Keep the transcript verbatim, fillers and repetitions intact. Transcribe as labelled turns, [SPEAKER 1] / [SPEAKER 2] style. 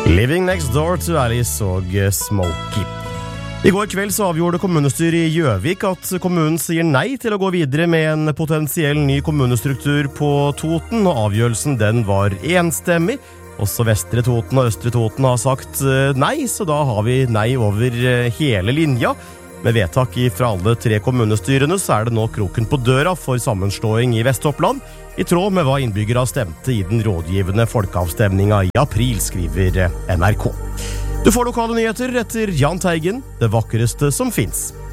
[SPEAKER 1] Living Next Door to Alice og Smokey. I går kveld så avgjorde kommunestyret i Gjøvik at kommunen sier nei til å gå videre med en potensiell ny kommunestruktur på Toten, og avgjørelsen den var enstemmig. Også Vestre Toten og Østre Toten har sagt nei, så da har vi nei over hele linja. Med vedtak fra alle tre kommunestyrene så er det nå kroken på døra for sammenslåing i Vest-Oppland, i tråd med hva innbyggere stemte i den rådgivende folkeavstemninga i april, skriver N R K. Du får lokale nyheter etter Jahn Teigen, det vakreste som finnes.